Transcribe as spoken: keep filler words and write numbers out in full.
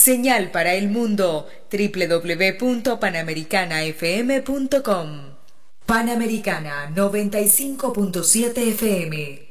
Señal para el mundo, doble u doble u doble u punto panamericana f m punto com. Panamericana noventa y cinco punto siete F M.